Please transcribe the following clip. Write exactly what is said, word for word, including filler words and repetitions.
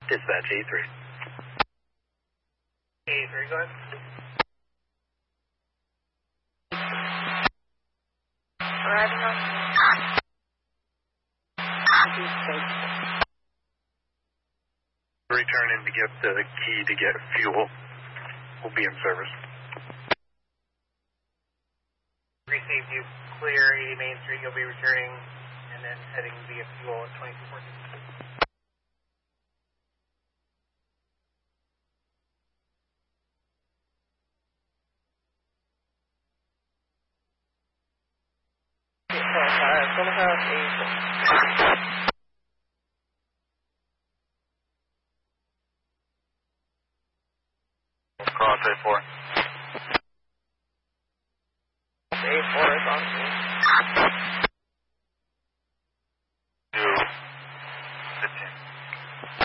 Dispatch A three. A three, go ahead. Arriving on. Return in to get the key to get fuel. We'll be in service. Received you clear eighty Main Street. You'll be returning and then heading via fuel at twenty-two fourteen. Cross A four. A four is on scene. Two. fifteen.